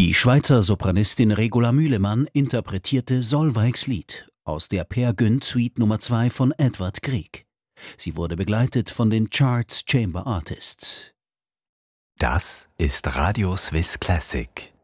Die Schweizer Sopranistin Regula Mühlemann interpretierte Solveigs Lied aus der Peer Gynt Suite Nummer 2 von Edvard Grieg. Sie wurde begleitet von den Charts Chamber Artists. Das ist Radio Swiss Classic.